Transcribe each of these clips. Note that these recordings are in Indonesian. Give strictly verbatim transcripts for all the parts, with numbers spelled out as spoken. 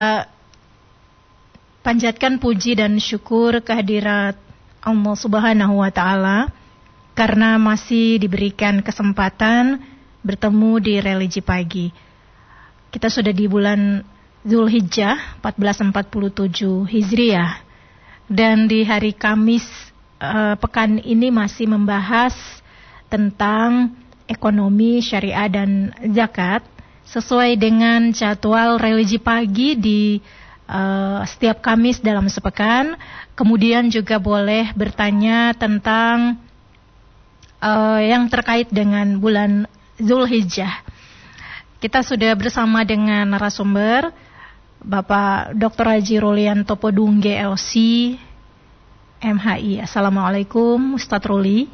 panjatkan puji dan syukur kehadirat Allah Subhanahu wa Ta'ala karena masih diberikan kesempatan bertemu di religi pagi. Kita sudah di bulan Zulhijjah empat belas empat puluh tujuh Hijriah, dan di hari Kamis uh, pekan ini masih membahas tentang ekonomi, syariah dan zakat sesuai dengan jadwal religi pagi di uh, setiap Kamis dalam sepekan. Kemudian juga boleh bertanya tentang uh, yang terkait dengan bulan Zulhijjah. Kita sudah bersama dengan narasumber Bapak Doktor Haji Rolian Topodungge L C M H I. Assalamualaikum Ustadz Roli.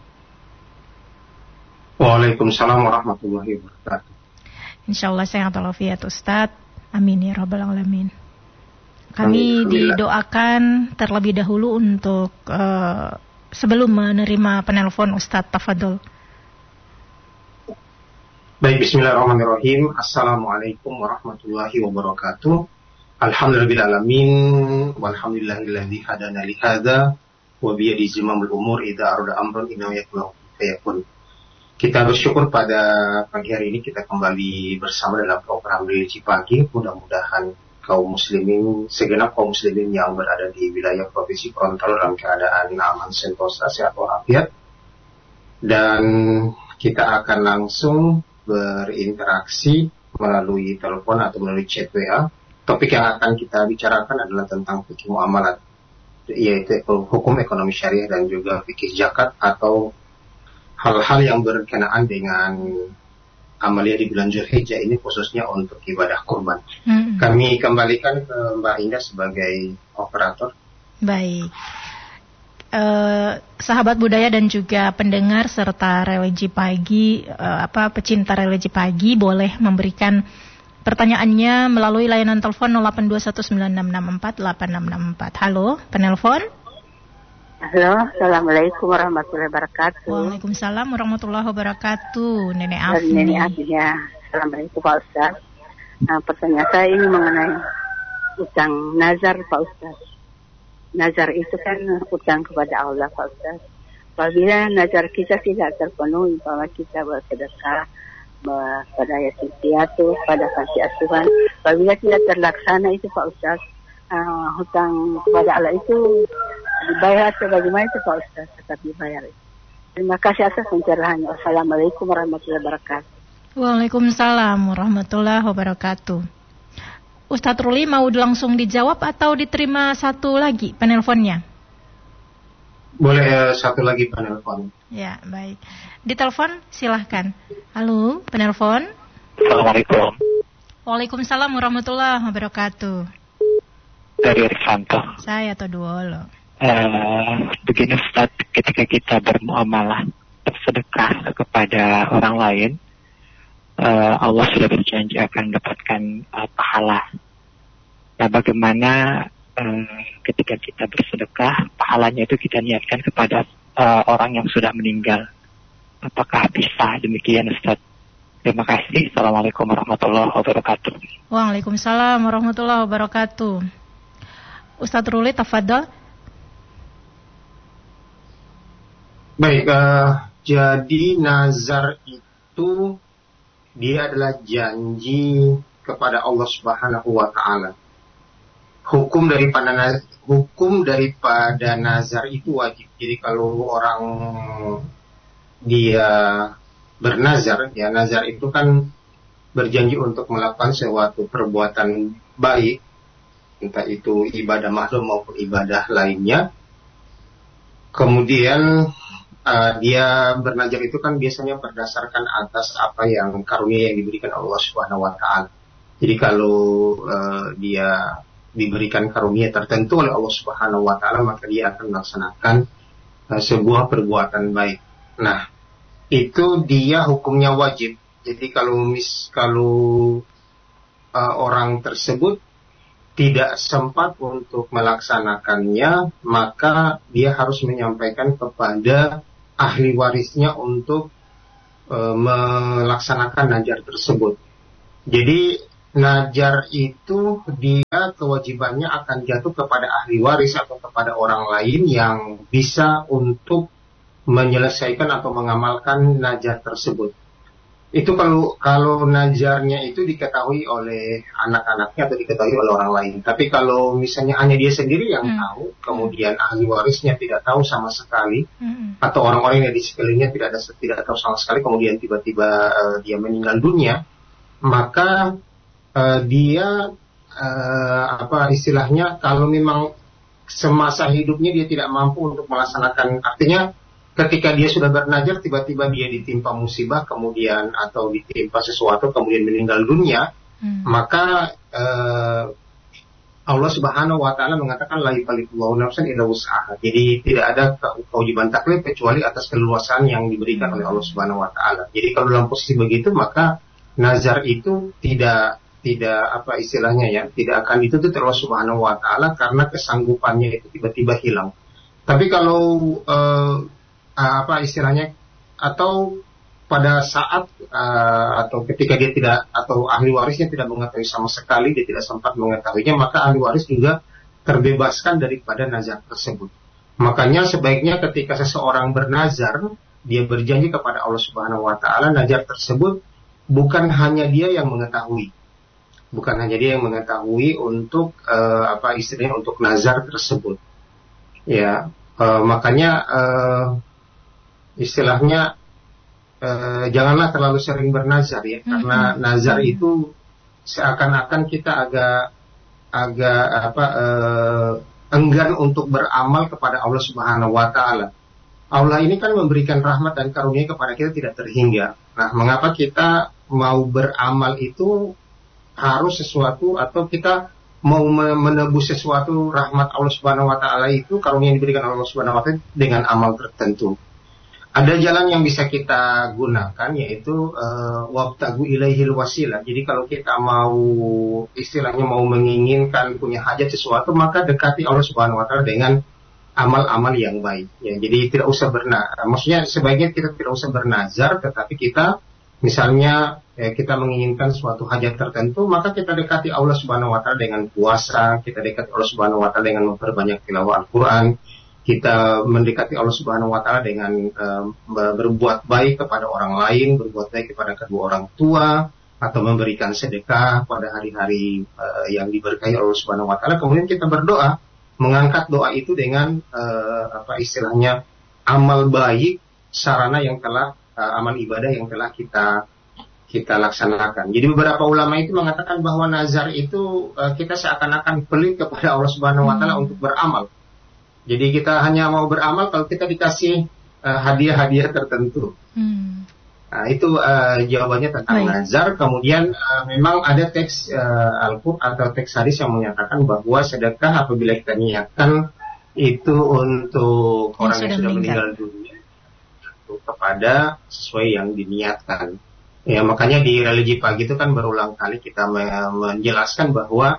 Waalaikumsalam warahmatullahi wabarakatuh. Insyaallah sehat walafiat Ustadz. Amin ya rabbal alamin. Kami didoakan terlebih dahulu untuk uh, sebelum menerima penelpon Ustadz, tafadhol. Baik, bismillahirrahmanirrahim. Assalamualaikum warahmatullahi wabarakatuh. Alhamdulillahirrahmanirrahim. Walhamdulillahilladzi hadana li hadza wa biyadihi zimamul umur idza arada amrun innahu yakunu fayakun. Kita bersyukur pada pagi hari ini kita kembali bersama dalam program Religi Pagi. Mudah-mudahan kaum muslimin, segenap kaum muslimin yang berada di wilayah Provinsi Gorontalo dalam keadaan aman, sentosa, sehat walafiat. Dan kita akan langsung berinteraksi melalui telepon atau melalui chat W A. Topik yang akan kita bicarakan adalah tentang fikih muamalat, yaitu hukum ekonomi syariah dan juga fikih zakat atau hal-hal yang berkenaan dengan amalia di bulan Zulhijjah ini, khususnya untuk ibadah kurban. Hmm. Kami kembalikan ke Mbak Indah sebagai operator. Baik. Uh, sahabat budaya dan juga pendengar serta religi pagi, uh, apa pecinta religi pagi boleh memberikan pertanyaannya melalui layanan telepon nol delapan dua satu sembilan enam enam empat delapan enam enam empat. Halo, penelpon. Halo, assalamualaikum warahmatullahi wabarakatuh. Waalaikumsalam warahmatullahi wabarakatuh. Nenek Afni. Nenek Afni ya. Assalamualaikum Pak Ustaz. Nah, pertanyaan saya ini mengenai utang nazar Pak Ustaz. Nazar itu kan utang kepada Allah Pak Ustaz. Apabila nazar kita tidak terpenuhi bahwa kita bersedekah pada yatim piatu, pada panti asuhan, apabila tidak terlaksana itu Pak Ustaz, uh, hutang kepada Allah itu dibayar atau bagaimana itu Pak Ustaz? Tetap dibayar. Terima kasih atas pencerahannya. Wassalamualaikum warahmatullahi wabarakatuh. Waalaikumsalam warahmatullahi wabarakatuh. Ustadz Ruli mau langsung dijawab atau diterima satu lagi penelponnya? Boleh uh, satu lagi penelpon. Ya, baik. Ditelepon silahkan. Halo, penelpon. Assalamualaikum. Waalaikumsalam warahmatullahi wabarakatuh. Dari Rifanto. Saya Toduolo. Uh, begini Ustaz, ketika kita bermuamalah bersedekah kepada orang lain, uh, Allah sudah berjanji akan mendapatkan uh, pahala. Nah, bagaimana uh, ketika kita bersedekah, pahalanya itu kita niatkan kepada uh, orang yang sudah meninggal? Apakah bisa demikian Ustaz? Terima kasih. Assalamualaikum warahmatullahi wabarakatuh. Waalaikumsalam warahmatullahi wabarakatuh. Ustadz Ruli, tafadhol. Baik, uh, jadi nazar itu dia adalah janji kepada Allah Subhanahu wa Ta'ala. Hukum daripada hukum daripada nazar itu wajib. Jadi kalau orang dia bernazar, ya nazar itu kan berjanji untuk melakukan suatu perbuatan baik, entah itu ibadah makhluk maupun ibadah lainnya. Kemudian uh, dia bernazar itu kan biasanya berdasarkan atas apa yang karunia yang diberikan Allah Subhanahu wa Ta'ala. Jadi kalau uh, dia diberikan karunia tertentu oleh Allah Subhanahu wa Ta'ala, maka dia akan melaksanakan uh, sebuah perbuatan baik. Nah, itu dia hukumnya wajib. Jadi kalau mis kalau uh, orang tersebut tidak sempat untuk melaksanakannya, maka dia harus menyampaikan kepada ahli warisnya untuk uh, melaksanakan nazar tersebut. Jadi nazar itu dia kewajibannya akan jatuh kepada ahli waris atau kepada orang lain yang bisa untuk menyelesaikan atau mengamalkan nazar tersebut. Itu kalau kalau nazarnya itu diketahui oleh anak-anaknya atau diketahui oleh orang lain. Tapi kalau misalnya hanya dia sendiri yang hmm. tahu, kemudian ahli warisnya tidak tahu sama sekali, hmm. atau orang-orang yang di sekelilingnya tidak ada tidak tahu sama sekali, kemudian tiba-tiba uh, dia meninggal dunia, maka uh, dia uh, apa istilahnya kalau memang semasa hidupnya dia tidak mampu untuk melaksanakan, artinya ketika dia sudah bernazar tiba-tiba dia ditimpa musibah kemudian atau ditimpa sesuatu kemudian meninggal dunia, hmm. maka uh, Allah Subhanahu wa taala mengatakan la yukallifullahu nafsan illa wus'aha. Jadi tidak ada kewajiban taklif kecuali atas keleluasaan yang diberikan oleh Allah Subhanahu wa taala. Jadi kalau dalam posisi begitu maka nazar itu tidak tidak apa istilahnya ya, tidak akan dituntut Allah Subhanahu wa taala karena kesanggupannya itu tiba-tiba hilang. Tapi kalau uh, apa istilahnya atau pada saat uh, atau ketika dia tidak atau ahli warisnya tidak mengetahui sama sekali, dia tidak sempat mengetahuinya, maka ahli waris juga terbebaskan daripada nazar tersebut. Makanya sebaiknya ketika seseorang bernazar, dia berjanji kepada Allah Subhanahu wa taala, nazar tersebut bukan hanya dia yang mengetahui. Bukan hanya dia yang mengetahui untuk uh, apa istilahnya untuk nazar tersebut. Ya, uh, makanya uh, istilahnya eh, janganlah terlalu sering bernazar ya, mm-hmm. karena nazar itu seakan-akan kita agak agak apa eh, enggan untuk beramal kepada Allah Subhanahu wa taala. Allah ini kan memberikan rahmat dan karunia kepada kita tidak terhingga. Nah, mengapa kita mau beramal itu harus sesuatu atau kita mau menebus sesuatu rahmat Allah Subhanahu wa taala itu, karunia yang diberikan Allah Subhanahu wa taala dengan amal tertentu? Ada jalan yang bisa kita gunakan, yaitu uh, wabtagu ilaihil wasilah. Jadi kalau kita mau istilahnya mau menginginkan punya hajat sesuatu, maka dekati Allah Subhanahu wa taala dengan amal-amal yang baik. Ya, jadi tidak usah bernazar. Maksudnya sebaiknya kita tidak usah bernazar, tetapi kita misalnya ya, kita menginginkan suatu hajat tertentu, maka kita dekati Allah Subhanahu wa taala dengan puasa, kita dekati Allah Subhanahu wa taala dengan memperbanyak tilawah Al-Qur'an. Kita mendekati Allah Subhanahu wa taala dengan uh, berbuat baik kepada orang lain, berbuat baik kepada kedua orang tua, atau memberikan sedekah pada hari-hari uh, yang diberkahi Allah Subhanahu wa taala. Kemudian kita berdoa, mengangkat doa itu dengan uh, apa istilahnya amal baik, sarana yang telah uh, amal ibadah yang telah kita kita laksanakan. Jadi beberapa ulama itu mengatakan bahwa nazar itu uh, kita seakan-akan pelit kepada Allah Subhanahu wa taala hmm. untuk beramal. Jadi kita hanya mau beramal kalau kita dikasih uh, hadiah-hadiah tertentu. Hmm. Nah, itu uh, jawabannya tentang Baik. nazar. Kemudian uh, memang ada teks uh, Al-Qur'an atau teks hadis yang menyatakan bahwa sedekah apabila kita niatkan itu untuk yang orang yang sudah meninggal dunia, itu kepada sesuai yang diniatkan. Ya, makanya di religi pagi itu kan berulang kali kita menjelaskan bahwa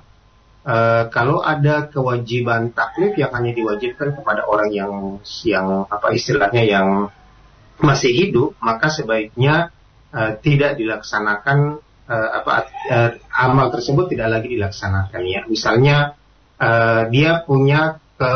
Uh, kalau ada kewajiban taklif yang hanya diwajibkan kepada orang yang yang apa istilahnya yang masih hidup, maka sebaiknya uh, tidak dilaksanakan uh, apa uh, amal tersebut tidak lagi dilaksanakan ya. Misalnya uh, dia punya ke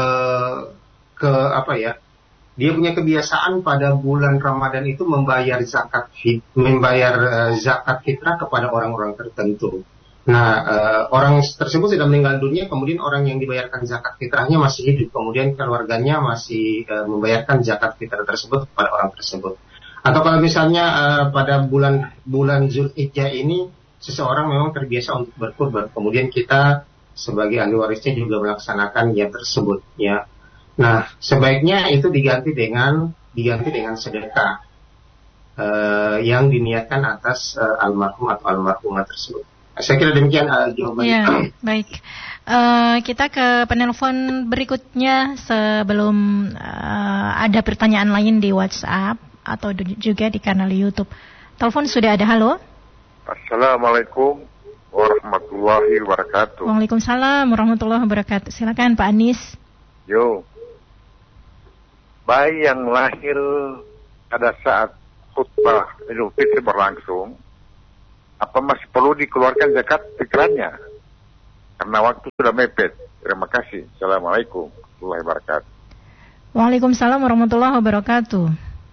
ke apa ya? Dia punya kebiasaan pada bulan Ramadan itu membayar zakat membayar uh, zakat fitrah kepada orang-orang tertentu. Nah, uh, orang tersebut sudah meninggal dunia, kemudian orang yang dibayarkan zakat fitrahnya masih hidup, kemudian keluarganya masih uh, membayarkan zakat fitrah tersebut kepada orang tersebut. Atau kalau misalnya uh, pada bulan bulan Zulhijjah ini seseorang memang terbiasa untuk berkurban, kemudian kita sebagai ahli warisnya juga melaksanakan yang tersebut, ya. Nah, sebaiknya itu diganti dengan diganti dengan sedekah uh, yang diniatkan atas uh, almarhum atau almarhumah tersebut. Saya kira demikian uh, jawabannya. Ya, baik. Uh, kita ke penelpon berikutnya sebelum uh, ada pertanyaan lain di WhatsApp atau juga di kanal YouTube. Telepon sudah ada. Halo. Assalamualaikum warahmatullahi wabarakatuh. Waalaikumsalam warahmatullahi wabarakatuh. Silakan Pak Anis. Yo. Bayi yang lahir pada saat khutbah Idul Fitri berlangsung apa masih perlu dikeluarkan zakat fitrahnya? Karena waktu sudah mepet. Terima kasih. Assalamualaikum warahmatullahi wabarakatuh. Waalaikumsalam warahmatullahi wabarakatuh.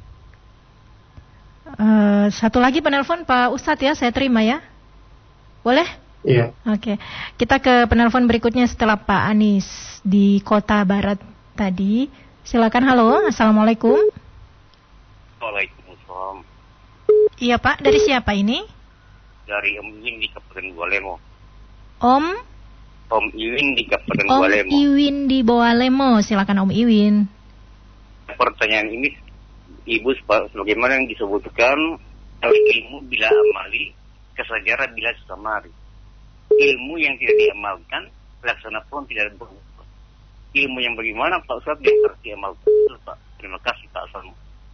Uh, satu lagi penelpon Pak Ustadz ya, saya terima ya. Boleh? Iya. Oke. Kita ke penelpon berikutnya setelah Pak Anis di Kota Barat tadi. Silakan. Halo, assalamualaikum. Waalaikumsalam. Iya Pak, dari siapa ini? Dari Om Iwin di Kabupaten Bawalemo. Om? Om Iwin di Kabupaten Om Bawalemo. Iwin di Bawalemo, silakan Om Iwin. Pertanyaan ini, Ibu, sebagaimana yang disebutkan, ilmu bila amali, kesajara bila samari. Ilmu yang tidak diamalkan, laksana pun tidak berubah. Ilmu yang bagaimana Pak Ustaz yang harus diamalkan? Pak. Terima kasih Pak Ustaz.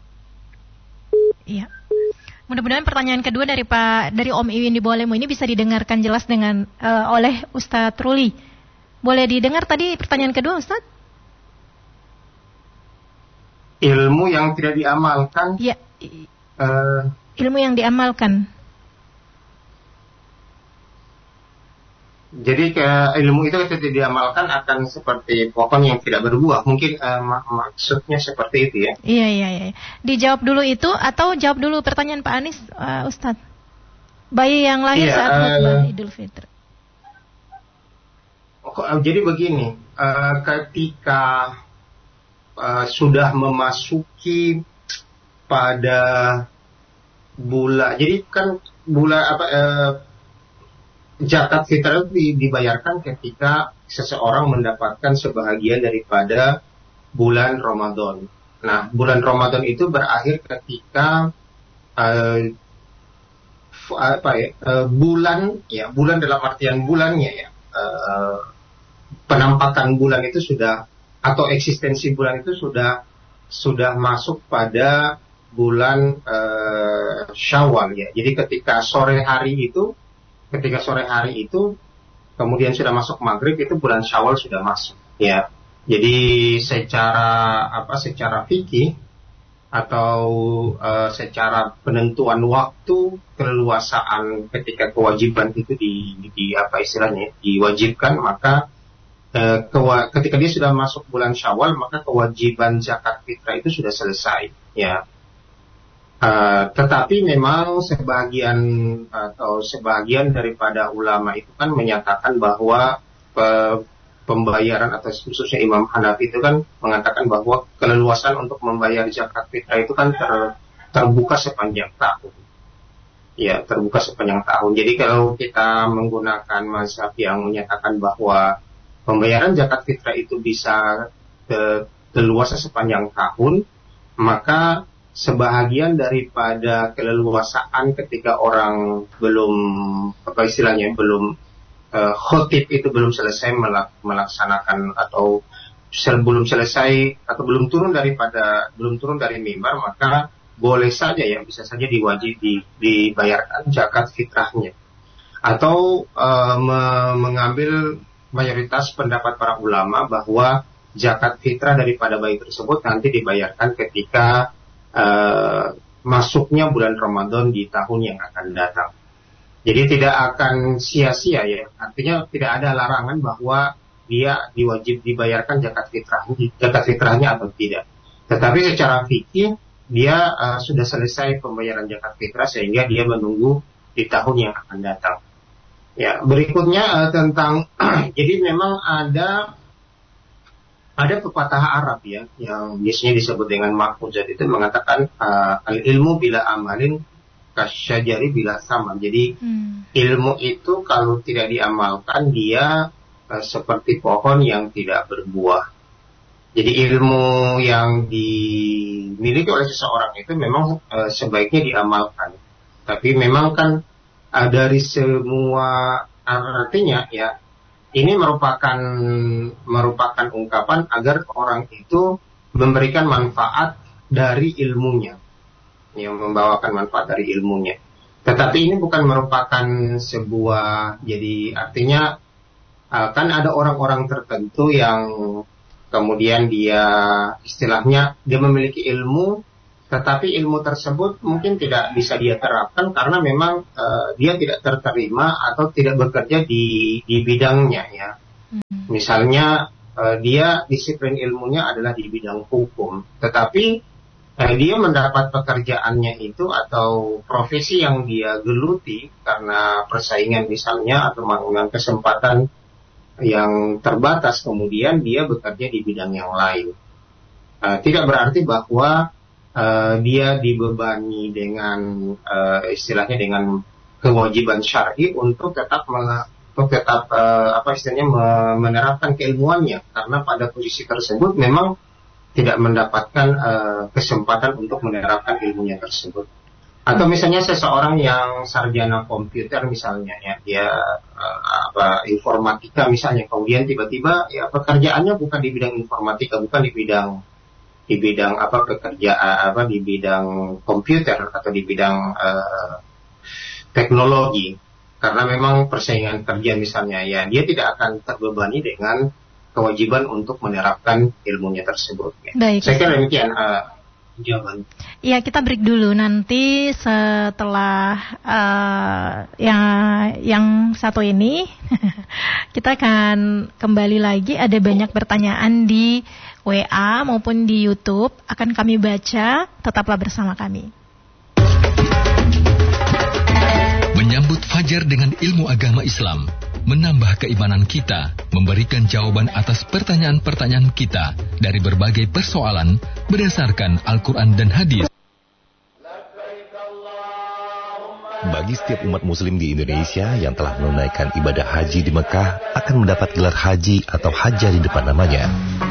Iya. Mudah-mudahan pertanyaan kedua dari Pak dari Om Iwin di Bawalemo ini bisa didengarkan jelas dengan uh, oleh Ustadz Ruli. Boleh didengar tadi pertanyaan kedua, Ustadz? Ilmu yang tidak diamalkan. Iya. Uh, ilmu yang diamalkan. Jadi ke ilmu itu ketika diamalkan akan seperti pohon yang tidak berbuah. Mungkin uh, mak- maksudnya seperti itu ya. Iya, iya, iya. Dijawab dulu itu atau jawab dulu pertanyaan Pak Anis, uh, Ustadz? Bayi yang lahir iya, saat khutbah uh, Idul Fitri. Oh, jadi begini, uh, ketika uh, sudah memasuki pada bulan, jadi kan bulan apa? Uh, Zakat fitrah itu dibayarkan ketika seseorang mendapatkan sebahagian daripada bulan Ramadan. Nah, bulan Ramadan itu berakhir ketika uh, apa ya? Uh, bulan ya, bulan dalam artian bulannya ya. Uh, penampakan bulan itu sudah atau eksistensi bulan itu sudah sudah masuk pada bulan uh, Syawal ya. Jadi ketika sore hari itu Ketika sore hari itu, kemudian sudah masuk maghrib, itu bulan Syawal sudah masuk, ya. Jadi secara apa? Secara fikih atau uh, secara penentuan waktu keleluasaan ketika kewajiban itu di, di apa istilahnya diwajibkan, maka uh, kewa, ketika dia sudah masuk bulan Syawal, maka kewajiban zakat fitrah itu sudah selesai, ya. Uh, tetapi memang sebagian atau sebagian daripada ulama itu kan menyatakan bahwa pe, pembayaran atau khususnya Imam Hanafi itu kan mengatakan bahwa keleluasan untuk membayar zakat fitrah itu kan ter, terbuka sepanjang tahun. Ya, terbuka sepanjang tahun. Jadi kalau kita menggunakan mazhab yang menyatakan bahwa pembayaran zakat fitrah itu bisa ke, leluasa sepanjang tahun, maka sebahagian daripada keleluasaan ketika orang belum apa istilahnya belum uh, khotib itu belum selesai melaksanakan atau belum selesai atau belum turun daripada belum turun dari mimbar, maka boleh saja ya bisa saja diwajib di, dibayarkan zakat fitrahnya atau uh, me- mengambil mayoritas pendapat para ulama bahwa zakat fitrah daripada bayi tersebut nanti dibayarkan ketika Uh, masuknya bulan Ramadan di tahun yang akan datang. Jadi tidak akan sia-sia ya. Artinya tidak ada larangan bahwa dia diwajib dibayarkan zakat fitrahnya, zakat fitrahnya atau tidak. Tetapi secara fikih dia uh, sudah selesai pembayaran zakat fitrah sehingga dia menunggu di tahun yang akan datang. Ya, berikutnya uh, tentang jadi memang ada Ada pepatah Arab ya, yang biasanya disebut dengan mahfuzat itu mengatakan uh, al-ilmu bila amalin kasyajari bila sama. Jadi hmm. ilmu itu kalau tidak diamalkan dia uh, seperti pohon yang tidak berbuah. Jadi ilmu yang dimiliki oleh seseorang itu memang uh, sebaiknya diamalkan. Tapi memang kan uh, dari semua artinya ya, ini merupakan merupakan ungkapan agar orang itu memberikan manfaat dari ilmunya, yang membawakan manfaat dari ilmunya. Tetapi ini bukan merupakan sebuah, jadi artinya kan ada orang-orang tertentu yang kemudian dia istilahnya dia memiliki ilmu, tetapi ilmu tersebut mungkin tidak bisa dia terapkan karena memang uh, dia tidak terterima atau tidak bekerja di di bidangnya ya. Hmm. Misalnya uh, dia disiplin ilmunya adalah di bidang hukum, tetapi uh, dia mendapat pekerjaannya itu atau profesi yang dia geluti karena persaingan misalnya atau dengan kesempatan yang terbatas, kemudian dia bekerja di bidang yang lain. Uh, tidak berarti bahwa uh, dia dibebani dengan uh, istilahnya dengan kewajiban syar'i untuk tetap mel- untuk tetap uh, apa istilahnya menerapkan keilmuannya, karena pada posisi tersebut memang tidak mendapatkan uh, kesempatan untuk menerapkan ilmunya tersebut. Atau misalnya seseorang yang sarjana komputer misalnya ya, dia uh, apa informatika misalnya, kemudian tiba-tiba ya pekerjaannya bukan di bidang informatika, bukan di bidang di bidang apa pekerjaan apa di bidang komputer atau di bidang uh, teknologi, karena memang persaingan kerja misalnya ya, dia tidak akan terbebani dengan kewajiban untuk menerapkan ilmunya tersebut. Ya. Baik. Saya kira demikian. Uh, Jawaban. Iya, kita break dulu. Nanti setelah uh, yang yang satu ini kita akan kembali lagi. Ada banyak pertanyaan di W A maupun di YouTube, akan kami baca. Tetaplah bersama kami. Menyambut Fajar dengan ilmu agama Islam, menambah keimanan kita, memberikan jawaban atas pertanyaan-pertanyaan kita dari berbagai persoalan berdasarkan Al-Quran dan hadis. Bagi setiap umat muslim di Indonesia yang telah menunaikan ibadah haji di Mekah akan mendapat gelar haji atau hajjah di depan namanya.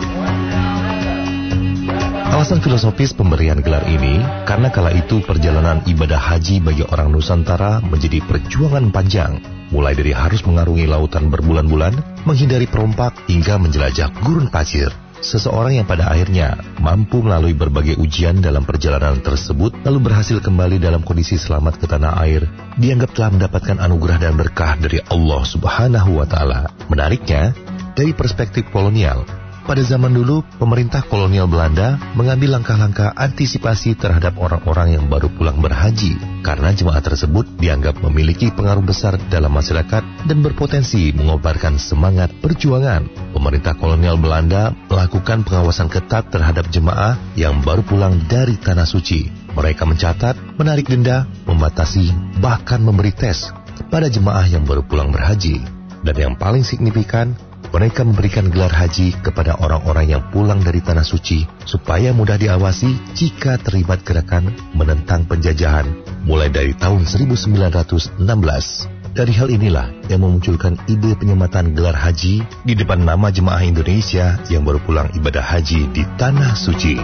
Alasan filosofis pemberian gelar ini karena kala itu perjalanan ibadah haji bagi orang Nusantara menjadi perjuangan panjang, mulai dari harus mengarungi lautan berbulan-bulan, menghindari perompak hingga menjelajah gurun pasir. Seseorang yang pada akhirnya mampu melalui berbagai ujian dalam perjalanan tersebut lalu berhasil kembali dalam kondisi selamat ke tanah air, dianggap telah mendapatkan anugerah dan berkah dari Allah Subhanahu wa Ta'ala. Menariknya, dari perspektif kolonial, pada zaman dulu, pemerintah kolonial Belanda mengambil langkah-langkah antisipasi terhadap orang-orang yang baru pulang berhaji, karena jemaah tersebut dianggap memiliki pengaruh besar dalam masyarakat dan berpotensi mengobarkan semangat perjuangan. Pemerintah kolonial Belanda melakukan pengawasan ketat terhadap jemaah yang baru pulang dari Tanah Suci. Mereka mencatat, menarik denda, membatasi, bahkan memberi tes kepada jemaah yang baru pulang berhaji. Dan yang paling signifikan, mereka memberikan gelar haji kepada orang-orang yang pulang dari Tanah Suci supaya mudah diawasi jika terlibat gerakan menentang penjajahan mulai dari tahun seribu sembilan ratus enam belas. Dari hal inilah yang memunculkan ide penyematan gelar haji di depan nama jemaah Indonesia yang baru pulang ibadah haji di Tanah Suci.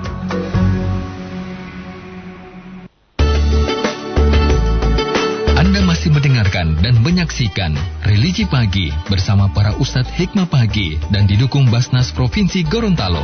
Anda masih mendengarkan dan menyaksikan Religi Pagi bersama para Ustadz Hikmah Pagi dan didukung Basnas Provinsi Gorontalo.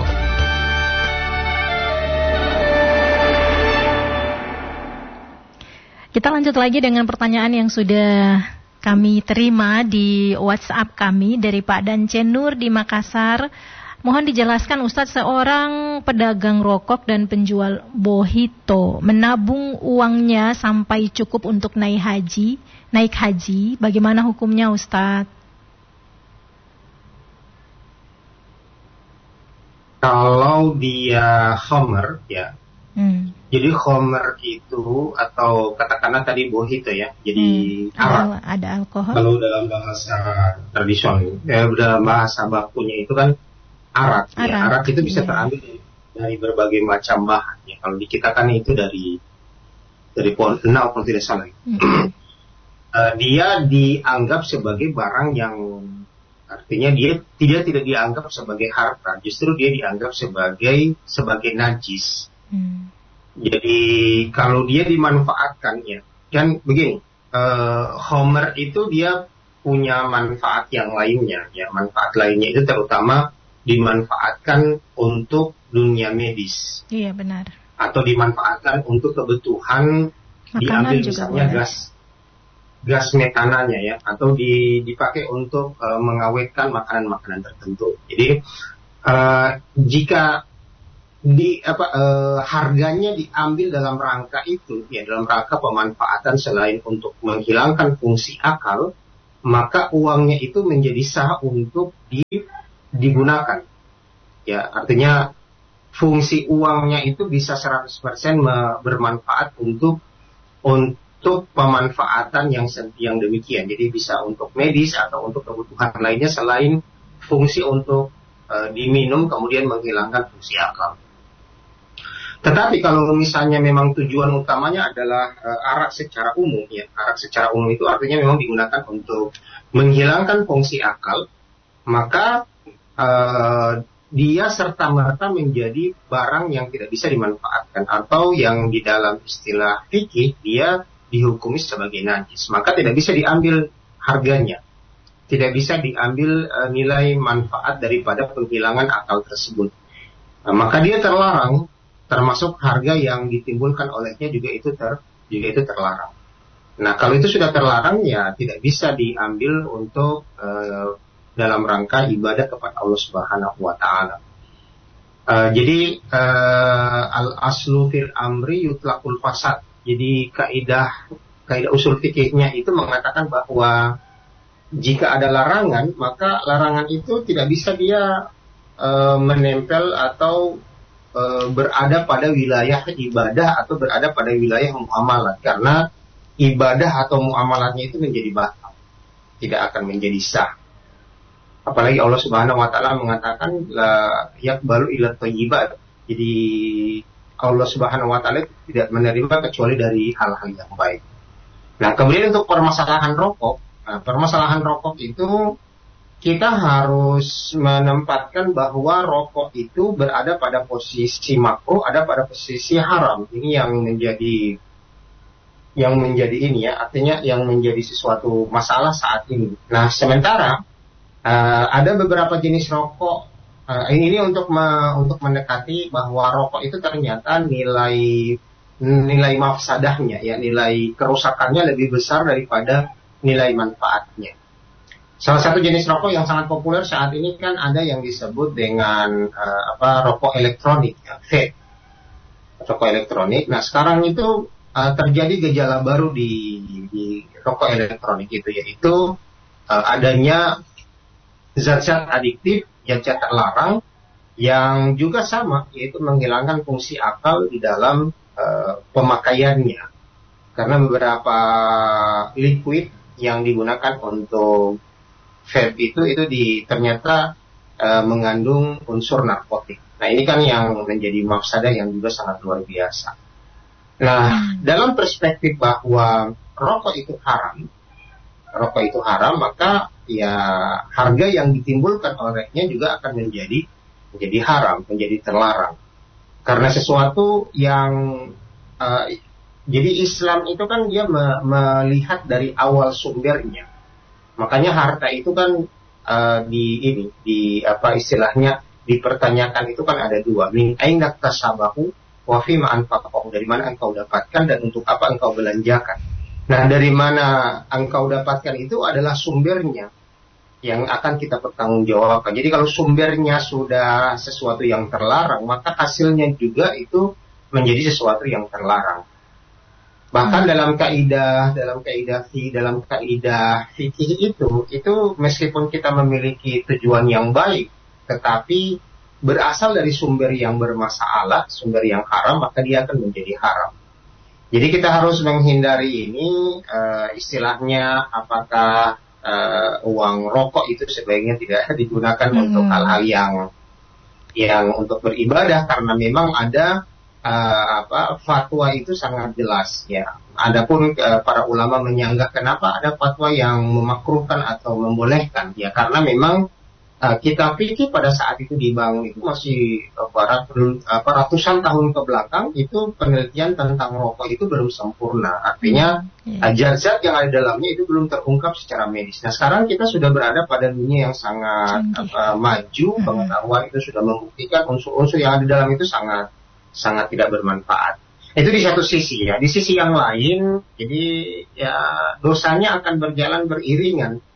Kita lanjut lagi dengan pertanyaan yang sudah kami terima di WhatsApp kami dari Pak Dance Nur di Makassar. Mohon dijelaskan Ustadz, seorang pedagang rokok dan penjual bohito menabung uangnya sampai cukup untuk naik haji, naik haji, bagaimana hukumnya Ustadz? Kalau dia khamr ya, hmm. jadi khamr itu atau katakanlah tadi bohito ya, jadi hmm. arak. Ada, ada alkohol. Kalau dalam bahasa tradisional, ya dalam bahasa bakunya itu kan arak, arak. Ya, arak itu bisa terambil dari, dari berbagai macam bahan. Ya. Kalau di kita kan itu dari dari pohon kenal kalau tidak salah. Hmm. uh, dia dianggap sebagai barang yang artinya dia tidak tidak dianggap sebagai harta, justru dia dianggap sebagai sebagai najis. Hmm. Jadi kalau dia dimanfaatkan ya, kan begini, uh, khamr itu dia punya manfaat yang lainnya. Ya, manfaat lainnya itu terutama dimanfaatkan untuk dunia medis. Iya, benar. Atau dimanfaatkan untuk kebutuhan, makanan diambil misalnya boleh. gas gas metananya ya, atau di, dipakai untuk uh, mengawetkan makanan-makanan tertentu. Jadi uh, jika di apa uh, harganya diambil dalam rangka itu, ya dalam rangka pemanfaatan selain untuk menghilangkan fungsi akal, maka uangnya itu menjadi sah untuk di, digunakan. Ya, artinya fungsi uangnya itu bisa seratus persen bermanfaat untuk untuk pemanfaatan yang yang demikian. Jadi bisa untuk medis atau untuk kebutuhan lainnya selain fungsi untuk uh, diminum kemudian menghilangkan fungsi akal. Tetapi kalau misalnya memang tujuan utamanya adalah uh, arak secara umum, ya arak secara umum itu artinya memang digunakan untuk menghilangkan fungsi akal, maka uh, dia serta-merta menjadi barang yang tidak bisa dimanfaatkan atau yang di dalam istilah fikih dia dihukumi sebagai najis, maka tidak bisa diambil harganya, tidak bisa diambil uh, nilai manfaat daripada penghilangan akal tersebut. Nah, maka dia terlarang, termasuk harga yang ditimbulkan olehnya juga itu ter juga itu terlarang. Nah, kalau itu sudah terlarang ya tidak bisa diambil untuk uh, dalam rangka ibadah kepada Allah Subhanahu wa taala. Uh, jadi uh, al-aslu fil amri yutlaqul fasad. Jadi kaidah kaidah usul fikihnya itu mengatakan bahwa jika ada larangan, maka larangan itu tidak bisa dia uh, menempel atau uh, berada pada wilayah ibadah atau berada pada wilayah muamalat, karena ibadah atau muamalatnya itu menjadi batal, tidak akan menjadi sah. Apalagi Allah Subhanahu wa taala mengatakan la yaqbalu illa thayyibat. Jadi Allah Subhanahu wa taala tidak menerima kecuali dari hal-hal yang baik. Nah, kemudian untuk permasalahan rokok, nah, permasalahan rokok itu kita harus menempatkan bahwa rokok itu berada pada posisi makruh, ada pada posisi haram. Ini yang menjadi yang menjadi ini ya, artinya yang menjadi sesuatu masalah saat ini. Nah, sementara Uh, ada beberapa jenis rokok. Uh, ini, ini untuk me, untuk mendekati bahwa rokok itu ternyata nilai nilai mafsadahnya, ya nilai kerusakannya lebih besar daripada nilai manfaatnya. Salah satu jenis rokok yang sangat populer saat ini kan ada yang disebut dengan uh, apa rokok elektronik, ya, vape, rokok elektronik. Nah, sekarang itu uh, terjadi gejala baru di, di rokok elektronik itu, yaitu uh, adanya zat-zat adiktif, zat-zat terlarang yang juga sama, yaitu menghilangkan fungsi akal di dalam uh, pemakaiannya. Karena beberapa liquid yang digunakan untuk vape itu itu di, ternyata uh, mengandung unsur narkotik. Nah, ini kan yang menjadi mafsadah yang juga sangat luar biasa. Nah, dalam perspektif bahwa rokok itu haram, rokok itu haram, maka ya harga yang ditimbulkan olehnya juga akan menjadi menjadi haram, menjadi terlarang. Karena sesuatu yang uh, jadi Islam itu kan dia me- melihat dari awal sumbernya. Makanya harta itu kan uh, di ini di apa istilahnya dipertanyakan itu kan ada dua, min aina tasabahu wa fi ma anfaqahu, dari mana engkau dapatkan dan untuk apa engkau belanjakan. Nah, dari mana engkau dapatkan itu adalah sumbernya yang akan kita pertanggungjawabkan. Jadi kalau sumbernya sudah sesuatu yang terlarang, maka hasilnya juga itu menjadi sesuatu yang terlarang. Bahkan hmm. dalam kaidah, dalam kaidah fi, dalam kaidah fikih itu, itu meskipun kita memiliki tujuan yang baik, tetapi berasal dari sumber yang bermasalah, sumber yang haram, maka dia akan menjadi haram. Jadi kita harus menghindari ini, uh, istilahnya apakah uh, uang rokok itu sebaiknya tidak digunakan hmm. untuk hal-hal yang yang untuk beribadah, karena memang ada uh, apa fatwa itu sangat jelas ya. Adapun uh, para ulama menyanggah kenapa ada fatwa yang memakruhkan atau membolehkan ya, karena memang uh, kita pikir pada saat itu dibangun itu masih uh, apa, ratusan tahun ke belakang, itu penelitian tentang rokok itu belum sempurna. Artinya hmm. yeah. zat-zat yang ada dalamnya itu belum terungkap secara medis. Nah, sekarang kita sudah berada pada dunia yang sangat apa, maju, hmm. pengetahuan itu sudah membuktikan unsur-unsur yang ada dalam itu sangat sangat tidak bermanfaat. Itu di satu sisi ya. Di sisi yang lain, jadi ya dosanya akan berjalan beriringan.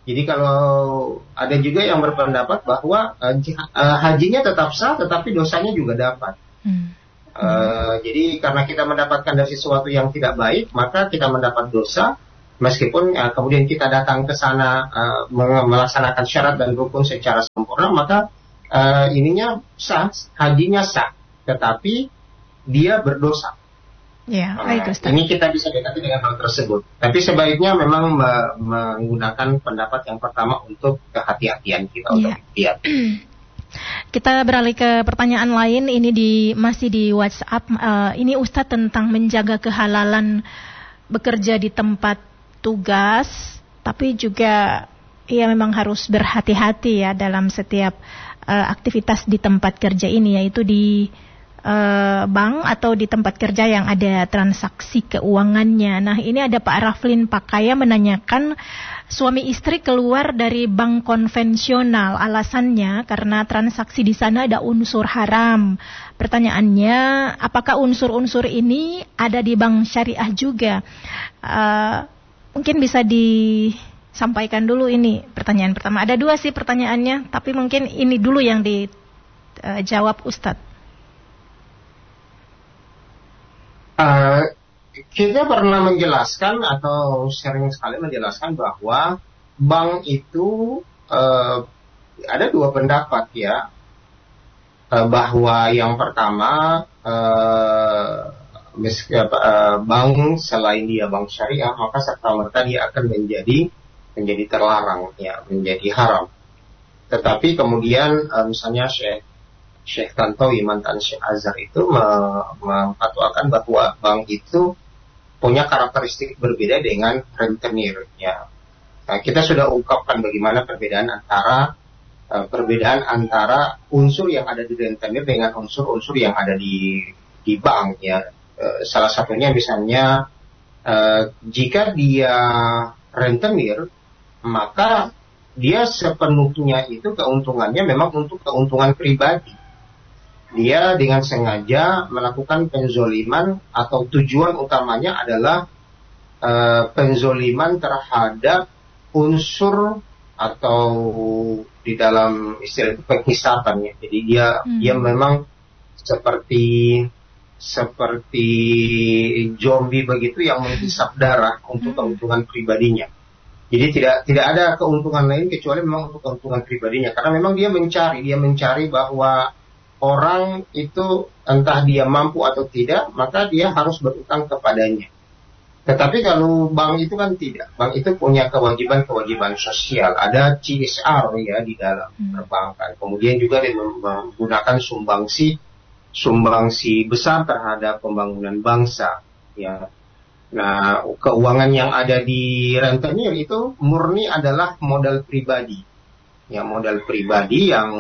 Jadi kalau ada juga yang berpendapat bahwa uh, uh, hajinya tetap sah, tetapi dosanya juga dapat. Hmm. Uh, jadi karena kita mendapatkan dari sesuatu yang tidak baik, maka kita mendapat dosa, meskipun uh, kemudian kita datang ke sana uh, melaksanakan syarat dan rukun secara sempurna, maka uh, ininya sah, hajinya sah, tetapi dia berdosa. Ya, baik Ustaz. Ini kita bisa dekati dengan hal tersebut. Tapi sebaiknya memang me- menggunakan pendapat yang pertama untuk kehati-hatian kita untuk lihat. Kita beralih ke pertanyaan lain. Ini di masih di WhatsApp. Uh, ini Ustaz tentang menjaga kehalalan bekerja di tempat tugas, tapi juga ya memang harus berhati-hati ya dalam setiap uh, aktivitas di tempat kerja ini, yaitu di Uh, bank atau di tempat kerja yang ada transaksi keuangannya. Nah, ini ada Pak Raflin Pakaya menanyakan, suami istri keluar dari bank konvensional, alasannya karena transaksi di sana ada unsur haram. Pertanyaannya, apakah unsur-unsur ini ada di bank syariah juga? Uh, mungkin bisa disampaikan dulu ini pertanyaan pertama. Ada dua sih pertanyaannya, tapi mungkin ini dulu yang dijawab uh, Ustadz. Uh, kita pernah menjelaskan atau sering sekali menjelaskan bahwa bank itu uh, ada dua pendapat ya, uh, bahwa yang pertama uh, meski, uh, bank selain dia bank syariah, maka serta-merta dia akan menjadi menjadi terlarang ya, menjadi haram. Tetapi kemudian uh, misalnya Syekh Syekh Tantowi, mantan Syekh Azhar itu memfatwakan bahwa bank itu punya karakteristik berbeda dengan rentenir. Ya. Nah, kita sudah ungkapkan bagaimana perbedaan antara uh, perbedaan antara unsur yang ada di rentenir dengan unsur-unsur yang ada di di bank. Ya. Uh, salah satunya misalnya uh, jika dia rentenir, maka dia sepenuhnya itu keuntungannya memang untuk keuntungan pribadi. Dia dengan sengaja melakukan penzoliman atau tujuan utamanya adalah uh, penzoliman terhadap unsur atau di dalam istilah itu penghisapan ya. Jadi dia hmm. dia memang seperti seperti zombie begitu yang menghisap darah untuk hmm. keuntungan pribadinya. Jadi tidak tidak ada keuntungan lain kecuali memang untuk keuntungan pribadinya, karena memang dia mencari dia mencari bahwa orang itu entah dia mampu atau tidak, maka dia harus berutang kepadanya. Tetapi kalau bank itu kan tidak. Bank itu punya kewajiban-kewajiban sosial. Ada C S R ya di dalam perbankan. Kemudian juga dia menggunakan sumbangsi sumbangsi besar terhadap pembangunan bangsa. Ya. Nah, keuangan yang ada di rentenir itu murni adalah modal pribadi. Ya, modal pribadi yang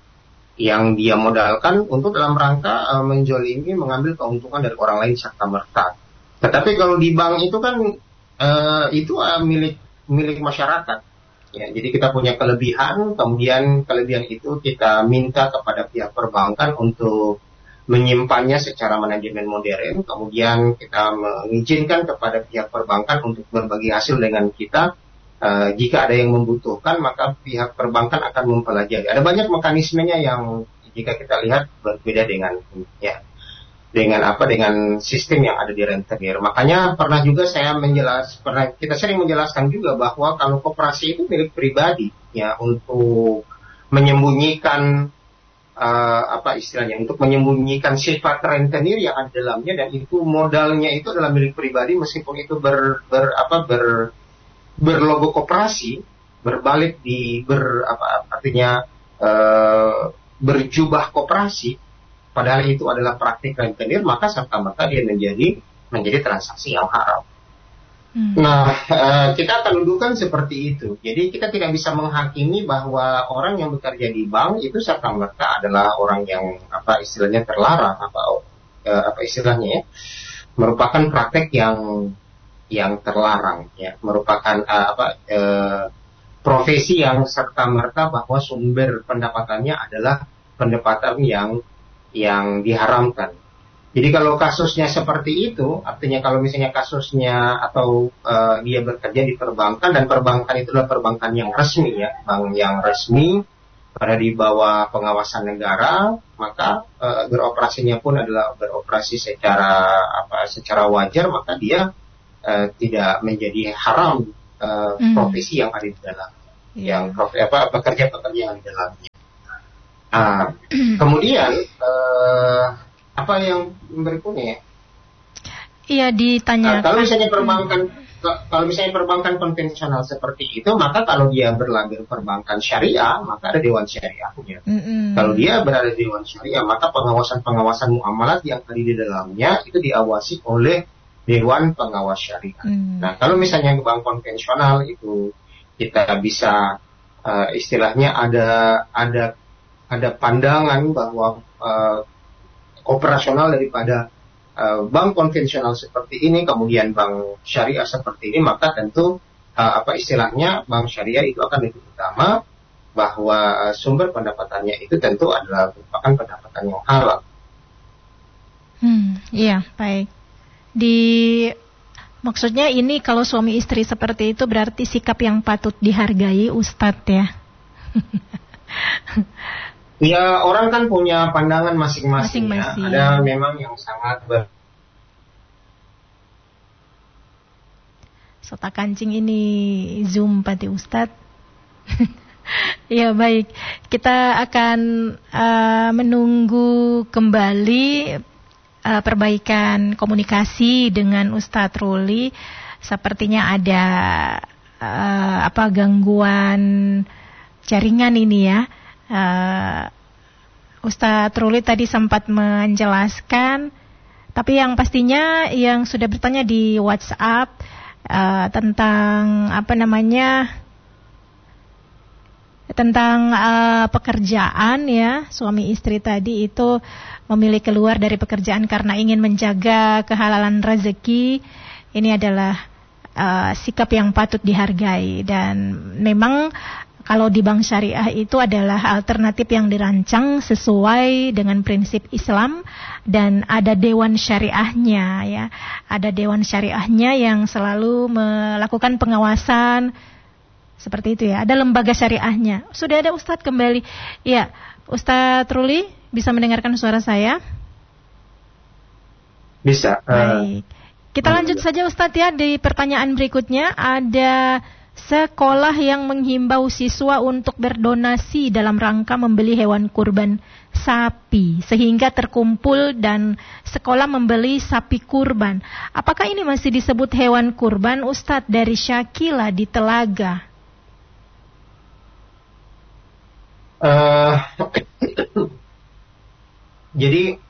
yang dia modalkan untuk dalam rangka uh, menjolimi, mengambil keuntungan dari orang lain serta merta. Tetapi kalau di bank itu kan uh, itu uh, milik milik masyarakat. Ya, jadi kita punya kelebihan, kemudian kelebihan itu kita minta kepada pihak perbankan untuk menyimpannya secara manajemen modern, kemudian kita mengizinkan kepada pihak perbankan untuk berbagi hasil dengan kita. Uh, jika ada yang membutuhkan, maka pihak perbankan akan mempelajari. Ada banyak mekanismenya yang jika kita lihat berbeda dengan ya dengan apa dengan sistem yang ada di rentenir. Makanya pernah juga saya menjelas, pernah kita sering menjelaskan juga bahwa kalau koperasi itu milik pribadi ya, untuk menyembunyikan uh, apa istilahnya, untuk menyembunyikan sifat rentenir yang ada dalamnya, dan itu modalnya itu adalah milik pribadi meskipun itu ber, ber apa ber berlogo koperasi, berbalik di ber apa artinya e, berjubah koperasi, padahal itu adalah praktik rentenir, maka serta-merta dia menjadi menjadi transaksi yang haram. Hmm. Nah, e, kita akan dudukan seperti itu. Jadi kita tidak bisa menghakimi bahwa orang yang bekerja di bank itu serta-merta adalah orang yang apa istilahnya terlarang, apa e, apa istilahnya ya, merupakan praktek yang yang terlarang ya, merupakan uh, apa uh, profesi yang serta-merta bahwa sumber pendapatannya adalah pendapatan yang yang diharamkan. Jadi kalau kasusnya seperti itu, artinya kalau misalnya kasusnya atau uh, dia bekerja di perbankan dan perbankan itu adalah perbankan yang resmi ya, bank yang resmi, pada di bawah pengawasan negara, maka uh, beroperasinya pun adalah beroperasi secara apa secara wajar, maka dia uh, tidak menjadi haram uh, mm. profesi yang ada di dalam, yeah. yang prof, apa pekerja-pekerja yang di dalamnya. Nah, kemudian uh, apa yang berikutnya? Iya ditanya. Nah, kalau misalnya perbankan, kalau misalnya perbankan konvensional seperti itu, maka kalau dia berlabel perbankan syariah, maka ada dewan syariahnya. Mm-hmm. Kalau dia berada di dewan syariah, maka pengawasan-pengawasan muamalat yang ada di dalamnya itu diawasi oleh dewan pengawas syariah. Mm. Nah, kalau misalnya bank konvensional itu kita bisa uh, istilahnya ada ada ada pandangan bahwa uh, operasional daripada uh, bank konvensional seperti ini, kemudian bank syariah seperti ini, maka tentu uh, apa istilahnya bank syariah itu akan lebih utama, bahwa uh, sumber pendapatannya itu tentu adalah merupakan pendapatan yang halal. Hmm, iya, baik. Di maksudnya ini kalau suami istri seperti itu berarti sikap yang patut dihargai, Ustadz ya. Ya, orang kan punya pandangan masing-masing, masing-masing. Ya. Ada memang yang sangat ber... Sota kancing ini Zoom Pati Ustadz. Ya baik, kita akan uh, menunggu kembali uh, perbaikan komunikasi dengan Ustadz Ruli. Sepertinya ada uh, apa gangguan jaringan ini ya. Uh, Ustadz Ruli tadi sempat menjelaskan, tapi yang pastinya yang sudah bertanya di WhatsApp uh, tentang apa namanya tentang uh, pekerjaan ya, suami istri tadi itu memilih keluar dari pekerjaan karena ingin menjaga kehalalan rezeki. Ini adalah uh, sikap yang patut dihargai, dan memang kalau di bank syariah itu adalah alternatif yang dirancang sesuai dengan prinsip Islam, dan ada dewan syariahnya ya. Ada dewan syariahnya yang selalu melakukan pengawasan seperti itu ya. Ada lembaga syariahnya. Sudah ada Ustadz kembali. Ya, Ustadz Ruli bisa mendengarkan suara saya? Bisa. Baik. Kita lanjut saja Ustadz ya, di pertanyaan berikutnya. Ada sekolah yang menghimbau siswa untuk berdonasi dalam rangka membeli hewan kurban sapi, sehingga terkumpul dan sekolah membeli sapi kurban. Apakah ini masih disebut hewan kurban, Ustadz? Dari Syakila di Telaga. Uh, jadi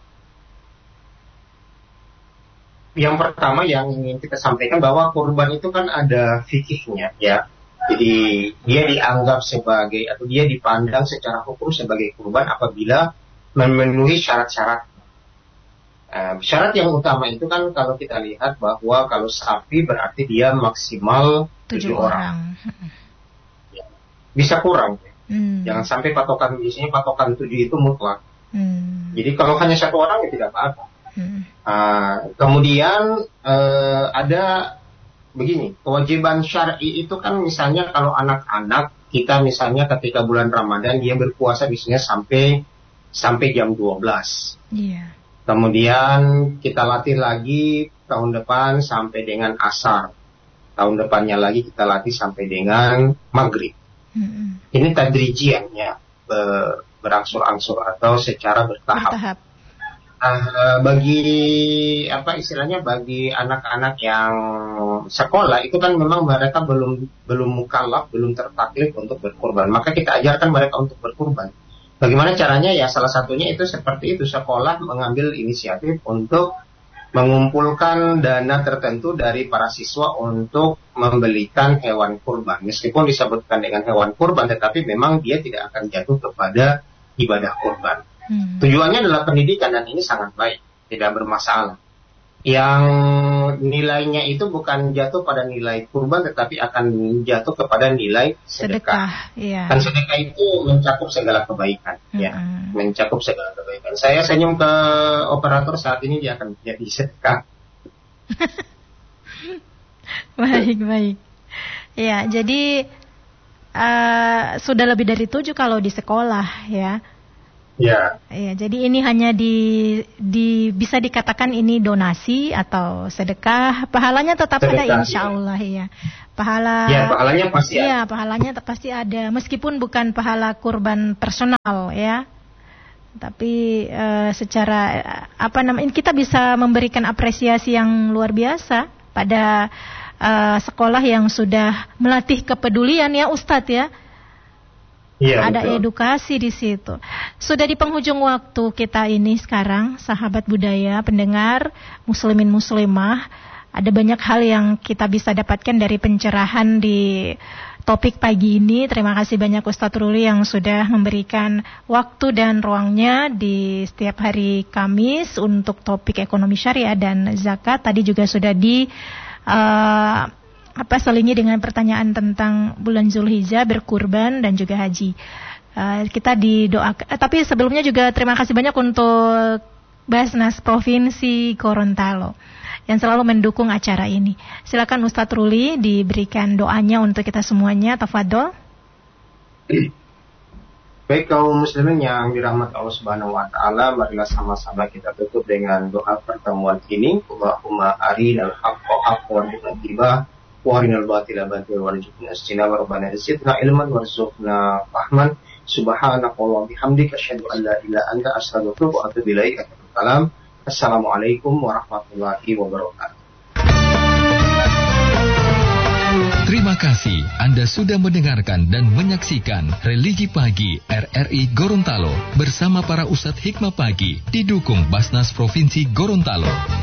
yang pertama yang ingin kita sampaikan bahwa kurban itu kan ada fikihnya ya. Jadi dia dianggap sebagai atau dia dipandang secara hukum sebagai kurban apabila memenuhi syarat-syarat. Uh, syarat yang utama itu kan kalau kita lihat bahwa kalau sapi berarti dia maksimal tujuh orang. orang. Ya. Bisa kurang. Hmm. Jangan sampai patokan, biasanya patokan tujuh itu mutlak. Hmm. Jadi kalau hanya satu orang ya tidak apa-apa. Hmm. Uh, kemudian uh, ada begini, kewajiban syar'i itu kan misalnya kalau anak-anak kita misalnya ketika bulan Ramadan dia berpuasa biasanya sampai sampai jam dua belas. Yeah. Kemudian kita latih lagi tahun depan sampai dengan asar. Tahun depannya lagi kita latih sampai dengan maghrib. Hmm. Ini tadrijian ya, ber, berangsur-angsur atau secara bertahap. bertahap. Uh, bagi apa istilahnya bagi anak-anak yang sekolah itu kan memang mereka belum belum mukallaf, belum tertaklif untuk berkurban. Maka kita ajarkan mereka untuk berkurban. Bagaimana caranya? Ya salah satunya itu seperti itu, sekolah mengambil inisiatif untuk mengumpulkan dana tertentu dari para siswa untuk membelikan hewan kurban. Meskipun disebutkan dengan hewan kurban, tetapi memang dia tidak akan jatuh kepada ibadah kurban. Hmm. Tujuannya adalah pendidikan dan ini sangat baik, tidak bermasalah. yang nilainya itu bukan jatuh pada nilai kurban, tetapi akan jatuh kepada nilai sedekah. Sedekah, iya. Kan sedekah itu mencakup segala kebaikan, mm-hmm. ya, mencakup segala kebaikan. Saya senyum ke operator saat ini, dia akan jadi sedekah. Baik, baik. Ya, jadi uh, sudah lebih dari tujuh kalau di sekolah, ya. Ya. Ya, jadi ini hanya di, di bisa dikatakan ini donasi atau sedekah. Pahalanya tetap sedekah, ada, insya Allah, ya. Pahala. Ya, pahalanya pasti. Ya, ada. pahalanya pasti ada, meskipun bukan pahala kurban personal, ya. Tapi uh, secara apa namanya, kita bisa memberikan apresiasi yang luar biasa pada uh, sekolah yang sudah melatih kepedulian, ya, Ustadz, ya. Ya, ada betul. Edukasi di situ. Sudah di penghujung waktu kita ini sekarang, sahabat budaya, pendengar, muslimin muslimah, ada banyak hal yang kita bisa dapatkan dari pencerahan di topik pagi ini. Terima kasih banyak Ustadz Ruli yang sudah memberikan waktu dan ruangnya di setiap hari Kamis untuk topik ekonomi syariah dan zakat. Tadi juga sudah di uh, apa selingi dengan pertanyaan tentang bulan Zulhijjah, berkurban dan juga haji. Uh, kita didoakan. Eh, tapi sebelumnya juga terima kasih banyak untuk Basnas Provinsi Gorontalo yang selalu mendukung acara ini. Silakan Ustadz Ruli diberikan doanya untuk kita semuanya. Tafadhol. Baik kaum muslimin yang dirahmati Allah Subhanahu wa taala, marilah sama-sama kita tutup dengan doa pertemuan ini. Allahumma arinal haqqa haqqan warzuqna warinal batila batilan warzuqna istinaba rabbana zidna ilman warzuqna fahman subhanakallahumma bihamdika asyhadu an la ilaha illa anta astaghfiruka wa atubu ilaik. Assalamualaikum warahmatullahi wabarakatuh. Terima kasih Anda sudah mendengarkan dan menyaksikan Religi Pagi R R I Gorontalo bersama para Ustadz Hikmah Pagi didukung Basnas Provinsi Gorontalo.